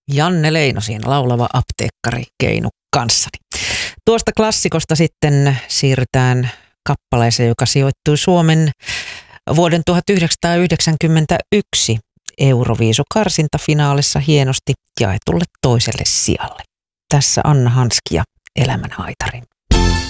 Janne Leino siinä, laulava apteekkari Keinu kanssani. Tuosta klassikosta sitten siirrytään kappaleeseen, joka sijoittui Suomen vuoden 1991 Euroviisu-karsintafinaalissa hienosti jaetulle toiselle sijalle. Tässä Anna Hanski ja Elämän haitari.